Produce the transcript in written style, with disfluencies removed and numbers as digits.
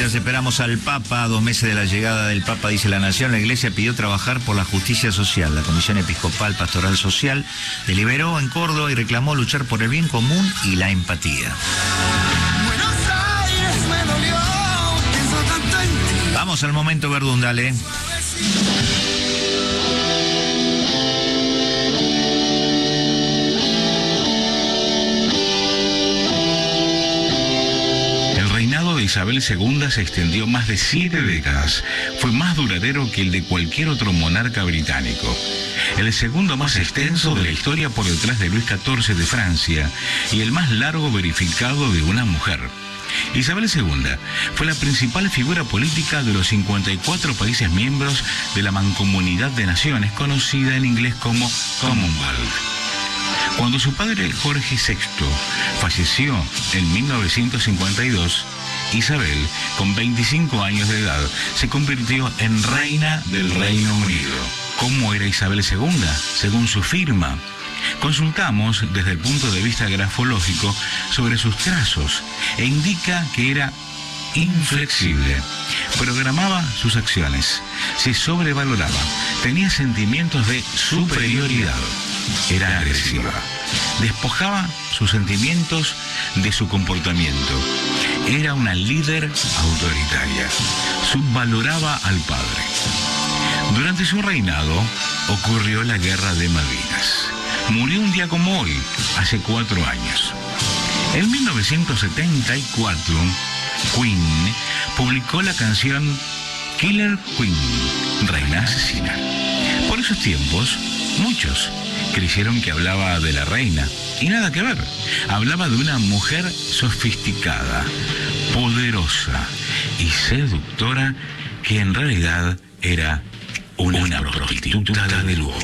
Mientras esperamos al Papa, a 2 meses de la llegada del Papa, dice La Nación, la Iglesia pidió trabajar por la justicia social. La Comisión Episcopal Pastoral Social deliberó en Córdoba y reclamó luchar por el bien común y la empatía. Vamos al momento Verdún, dale. Isabel II se extendió más de 7 décadas. Fue más duradero que el de cualquier otro monarca británico. El segundo más extenso de la historia por detrás de Luis XIV de Francia y el más largo verificado de una mujer. Isabel II fue la principal figura política de los 54 países miembros de la Mancomunidad de Naciones, conocida en inglés como Commonwealth. Cuando su padre Jorge VI falleció en 1952, Isabel, con 25 años de edad, se convirtió en reina del Reino Unido. ¿Cómo era Isabel II? Según su firma. Consultamos desde el punto de vista grafológico sobre sus trazos e indica que era inflexible. Programaba sus acciones, se sobrevaloraba, tenía sentimientos de superioridad, era agresiva, despojaba sus sentimientos de su comportamiento. Era una líder autoritaria, subvaloraba al padre. Durante su reinado ocurrió la Guerra de Malvinas. Murió un día como hoy, hace 4 años. En 1974, Queen publicó la canción Killer Queen, Reina Asesina. Por esos tiempos, muchos creyeron que hablaba de la reina, y nada que ver. Hablaba de una mujer sofisticada, poderosa y seductora que en realidad era una prostituta de lujo.